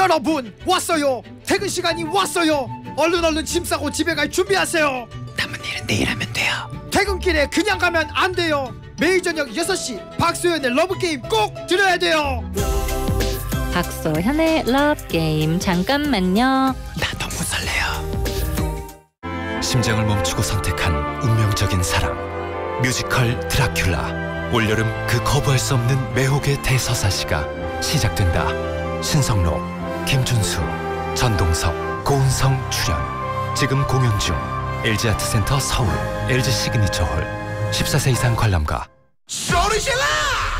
여러분 왔어요. 퇴근 시간이 왔어요. 얼른 짐 싸고 집에 갈 준비하세요. 남은 일은 내일 하면 돼요. 퇴근길에 그냥 가면 안 돼요. 매일 저녁 6시 박소연의 러브게임 꼭 들어야 돼요. 박소현의 러브게임. 잠깐만요. 나 너무 설레요. 심장을 멈추고 선택한 운명적인 사랑. 뮤지컬 드라큘라. 올여름 그 거부할 수 없는 매혹의 대서사시가 시작된다. 신성록, 김준수, 전동석, 고은성 출연. 지금 공연 중. LG아트센터 서울, LG 시그니처홀. 14세 이상 관람가. 소리 질러!